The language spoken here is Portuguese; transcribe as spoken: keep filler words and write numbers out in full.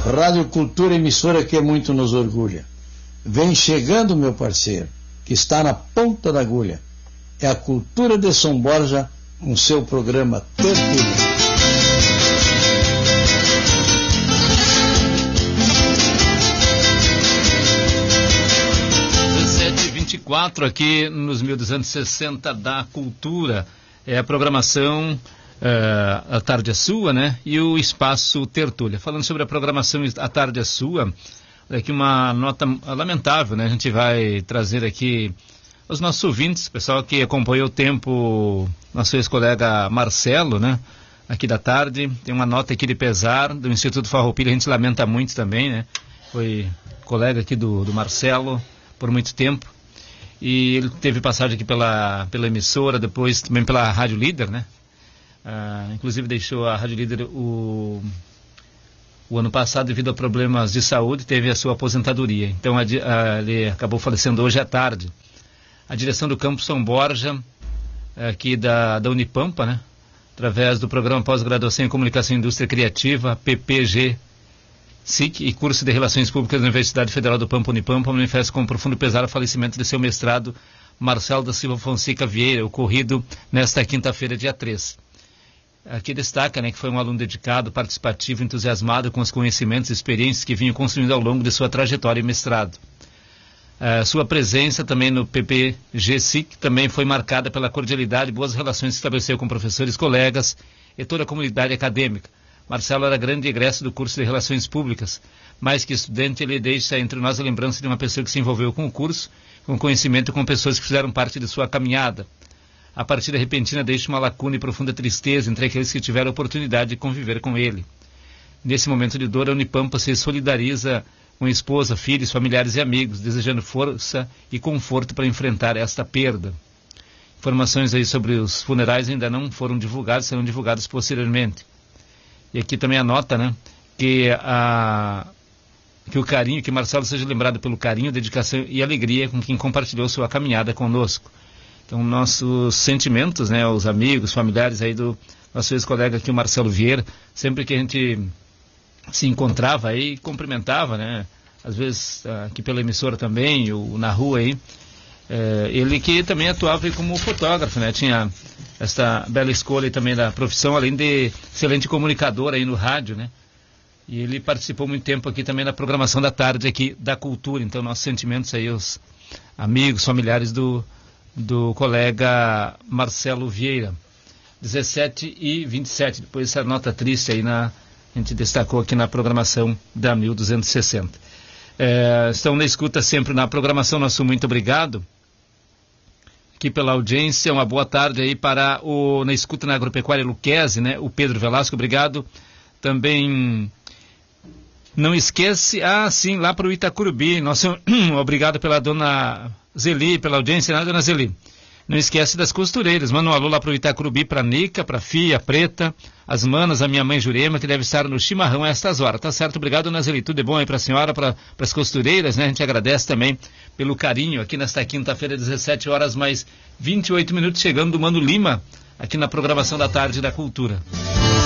Rádio Cultura, emissora que muito nos orgulha. Vem chegando, meu parceiro, que está na ponta da agulha. É a Cultura de São Borja, com seu programa Tertúlia. quatro aqui nos mil duzentos e sessenta da Cultura. É a programação é, A Tarde é Sua, né? E o Espaço Tertúlia. Falando sobre a programação A Tarde é Sua, aqui uma nota lamentável, né? A gente vai trazer aqui os nossos ouvintes, pessoal que acompanhou o tempo, nosso ex-colega Marcelo, né? Aqui da tarde, tem uma nota aqui de pesar do Instituto Farroupilha, a gente lamenta muito também, né? Foi colega aqui do, do Marcelo por muito tempo. E ele teve passagem aqui pela, pela emissora, depois também pela Rádio Líder, né? Ah, inclusive deixou a Rádio Líder o, o ano passado devido a problemas de saúde, teve a sua aposentadoria. Então a, a, ele acabou falecendo hoje à tarde. A direção do Campo São Borja, aqui da, da Unipampa, né? Através do programa Pós-Graduação em Comunicação e Indústria Criativa, P P G S I C e curso de Relações Públicas da Universidade Federal do Pampa Unipampa, manifesta com profundo pesar o falecimento de seu mestrado Marcelo da Silva Fonseca Vieira, ocorrido nesta quinta-feira, dia três. Aqui destaca, né, que foi um aluno dedicado, participativo, entusiasmado com os conhecimentos e experiências que vinha construindo ao longo de sua trajetória e mestrado. A sua presença também no P P G S I C também foi marcada pela cordialidade e boas relações que estabeleceu com professores, colegas e toda a comunidade acadêmica. Marcelo era grande egresso do curso de Relações Públicas, mais que estudante, ele deixa entre nós a lembrança de uma pessoa que se envolveu com o curso, com conhecimento e com pessoas que fizeram parte de sua caminhada. A partida repentina deixa uma lacuna e profunda tristeza entre aqueles que tiveram a oportunidade de conviver com ele. Nesse momento de dor, a Unipampa se solidariza com esposa, filhos, familiares e amigos, desejando força e conforto para enfrentar esta perda. Informações aí sobre os funerais ainda não foram divulgadas, serão divulgadas posteriormente. E aqui também anota, né, que, a, que o carinho, que Marcelo seja lembrado pelo carinho, dedicação e alegria com quem compartilhou sua caminhada conosco. Então, nossos sentimentos, né, os amigos, familiares aí do nosso ex-colega aqui, o Marcelo Vieira, sempre que a gente se encontrava aí, cumprimentava, né, às vezes aqui pela emissora também, ou na rua aí, é, ele que também atuava aí como fotógrafo, né, tinha esta bela escolha também da profissão, além de excelente comunicador aí no rádio, né? E ele participou muito tempo aqui também na programação da tarde aqui da Cultura. Então, nossos sentimentos aí, os amigos, familiares do, do colega Marcelo Vieira. dezessete e vinte e sete, depois essa nota triste aí, na, a gente destacou aqui na programação da mil duzentos e sessenta. É, estão na escuta sempre na programação, nosso muito obrigado aqui pela audiência, uma boa tarde aí para o, na escuta na Agropecuária Luquezzi, né, o Pedro Velasco, obrigado. Também não esquece, ah sim, lá para o Itacurubi, nosso, obrigado pela dona Zeli, pela audiência, né, dona Zeli? Não esquece das costureiras, manda um alô lá para o Itacurubi, para a Nica, para a Fia, Preta, as manas, a minha mãe Jurema, que deve estar no chimarrão a estas horas, tá certo? Obrigado, dona Zeli, tudo de bom aí para a senhora, para as costureiras, né? A gente agradece também pelo carinho aqui nesta quinta-feira, dezessete horas mais vinte e oito minutos, chegando do Mano Lima, aqui na programação da tarde da Cultura.